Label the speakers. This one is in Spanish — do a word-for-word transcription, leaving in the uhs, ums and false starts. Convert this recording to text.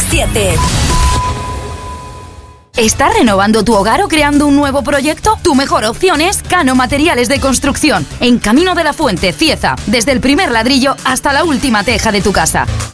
Speaker 1: las siete.
Speaker 2: ¿Estás renovando tu hogar o creando un nuevo proyecto? Tu mejor opción es Cano Materiales de Construcción, en Camino de la Fuente, Cieza, desde el primer ladrillo hasta la última teja de tu casa.